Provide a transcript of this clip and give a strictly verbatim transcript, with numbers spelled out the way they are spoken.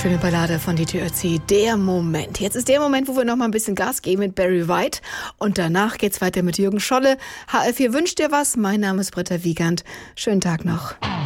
Schöne Ballade von D T Ötzi, Der Moment. Jetzt ist der Moment, wo wir noch mal ein bisschen Gas geben mit Barry White. Und danach geht's weiter mit Jürgen Scholle. H R vier wünscht dir was. Mein Name ist Britta Wiegand. Schönen Tag noch.